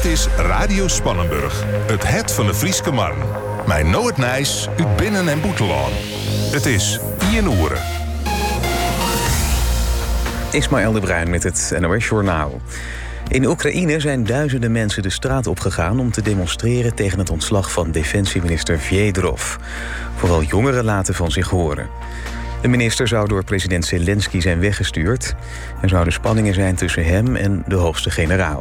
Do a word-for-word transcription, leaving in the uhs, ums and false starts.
Dit is Radio Spannenburg, het het van de Frieske Marn. Mijn Noord Nijs, uit Binnen- en Boetelaan. Het is Ian Oeren. Ismaël de Bruin met het N O S Journaal. In Oekraïne zijn duizenden mensen de straat opgegaan om te demonstreren tegen het ontslag van defensieminister Vjedrov. Vooral jongeren laten van zich horen. De minister zou door president Zelensky zijn weggestuurd. Er zouden spanningen zijn tussen hem en de hoogste generaal.